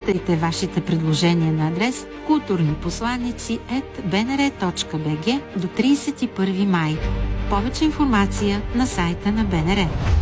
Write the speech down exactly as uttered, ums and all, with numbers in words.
Изпращайте вашите предложения на адрес културни посланици ет би ен ер точка би джи до тридесет и първи май. Повече информация на сайта на БНР.